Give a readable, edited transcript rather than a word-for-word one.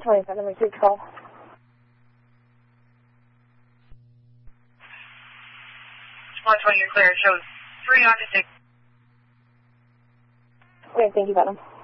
27, receive call. One 20, you're clear. Shows 3 on to 6. Okay, thank you, Venom.